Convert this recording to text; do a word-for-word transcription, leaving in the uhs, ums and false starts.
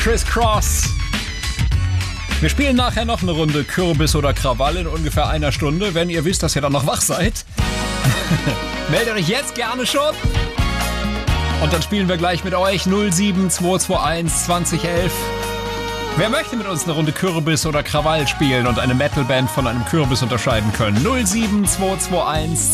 Criss Cross. Wir spielen nachher noch eine Runde Kürbis oder Krawall in ungefähr einer Stunde. Wenn ihr wisst, dass ihr dann noch wach seid, meldet euch jetzt gerne schon. Und dann spielen wir gleich mit euch null sieben zwei zwei eins zwanzig elf. Wer möchte mit uns eine Runde Kürbis oder Krawall spielen und eine Metalband von einem Kürbis unterscheiden können? null sieben zwei zwei eins